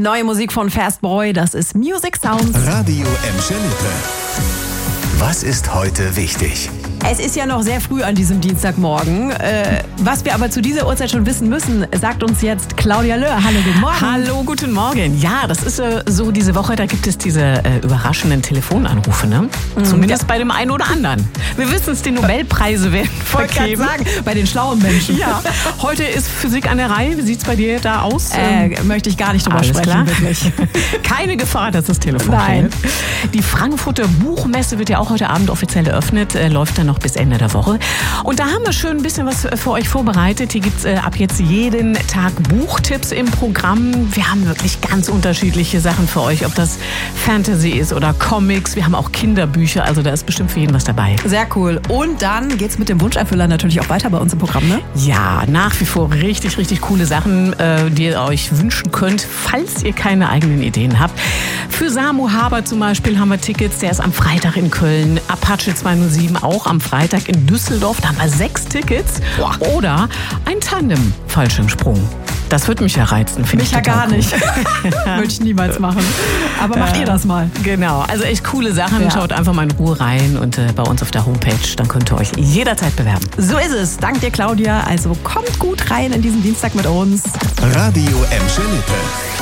Neue Musik von Fastboy, das ist Music Sounds. Radio Emscher Lippe. Was ist heute wichtig? Es ist ja noch sehr früh an diesem Dienstagmorgen. Was wir aber zu dieser Uhrzeit schon wissen müssen, sagt uns jetzt Claudia Löhr. Hallo, guten Morgen. Hallo, guten Morgen. Ja, das ist so diese Woche, da gibt es diese überraschenden Telefonanrufe, ne? Zumindest bei dem einen oder anderen. Wir wissen es, die Nobelpreise werden vergeben. Ich wollte gerade sagen, bei den schlauen Menschen. Ja, heute ist Physik an der Reihe. Wie sieht es bei dir da aus? Möchte ich gar nicht drüber Alles sprechen, klar? wirklich. Keine Gefahr, dass das Telefon Nein. klingelt. Die Frankfurter Buchmesse wird ja auch heute Abend offiziell eröffnet, läuft dann noch bis Ende der Woche. Und da haben wir schön ein bisschen was für euch vorbereitet. Hier gibt es ab jetzt jeden Tag Buchtipps im Programm. Wir haben wirklich ganz unterschiedliche Sachen für euch, ob das Fantasy ist oder Comics. Wir haben auch Kinderbücher, also da ist bestimmt für jeden was dabei. Sehr cool. Und dann geht's mit dem Wunscherfüller natürlich auch weiter bei uns im Programm, ne? Ja, nach wie vor richtig, richtig coole Sachen, die ihr euch wünschen könnt, falls ihr keine eigenen Ideen habt. Für Samu Haber zum Beispiel haben wir Tickets, der ist am Freitag in Köln. Apache 207 auch am Freitag in Düsseldorf. Da haben wir 6 Tickets. Boah. Oder ein Tandem-Fallschirmsprung. Das würde mich ja reizen, finde ich. Mich ja total gar cool. nicht. Würde ich niemals machen. Aber macht ihr das mal. Genau, also echt coole Sachen. Ja. Schaut einfach mal in Ruhe rein und bei uns auf der Homepage, dann könnt ihr euch jederzeit bewerben. So ist es. Dank dir, Claudia. Also kommt gut rein in diesen Dienstag mit uns. Radio Emscher Lippe.